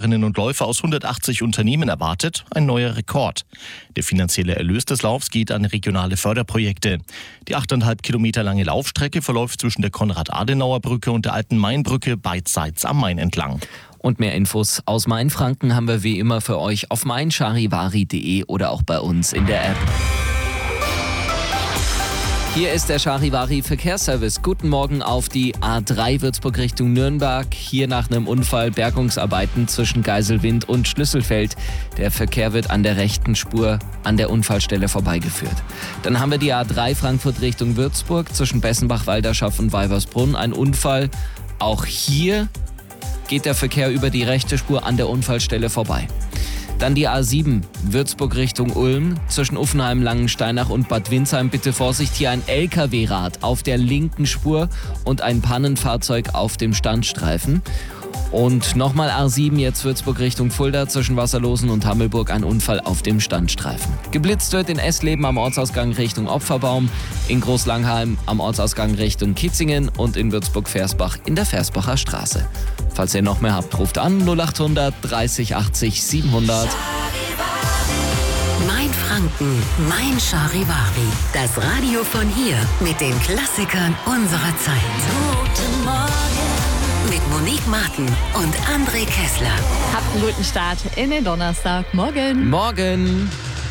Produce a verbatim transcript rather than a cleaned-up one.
Läuferinnen und Läufer aus hundertachtzig Unternehmen erwartet, ein neuer Rekord. Der finanzielle Erlös des Laufs geht an regionale Förderprojekte. Die achteinhalb Kilometer lange Laufstrecke verläuft zwischen der Konrad-Adenauer-Brücke und der Alten Mainbrücke beidseits am Main entlang. Und mehr Infos aus Mainfranken haben wir wie immer für euch auf mein charivari punkt de oder auch bei uns in der App. Hier ist der Charivari Verkehrsservice. Guten Morgen auf die A drei Würzburg Richtung Nürnberg. Hier nach einem Unfall Bergungsarbeiten zwischen Geiselwind und Schlüsselfeld. Der Verkehr wird an der rechten Spur an der Unfallstelle vorbeigeführt. Dann haben wir die A drei Frankfurt Richtung Würzburg zwischen Bessenbach, Walderschaff und Weibersbrunn. Ein Unfall. Auch hier geht der Verkehr über die rechte Spur an der Unfallstelle vorbei. Dann die A sieben, Würzburg Richtung Ulm, zwischen Uffenheim, Langensteinach und Bad Windsheim. Bitte Vorsicht, hier ein L K W-Rad auf der linken Spur und ein Pannenfahrzeug auf dem Standstreifen. Und nochmal A sieben, jetzt Würzburg Richtung Fulda, zwischen Wasserlosen und Hammelburg, ein Unfall auf dem Standstreifen. Geblitzt wird in Essleben am Ortsausgang Richtung Opferbaum, in Großlangheim am Ortsausgang Richtung Kitzingen und in Würzburg-Versbach in der Versbacher Straße. Falls ihr noch mehr habt, ruft an null achthundert dreißig achtzig siebenhundert. Mainfranken, mein Charivari. Das Radio von hier mit den Klassikern unserer Zeit. Guten Morgen mit Monique Martin und André Kessler. Habt einen guten Start in den Donnerstag. Morgen. Morgen.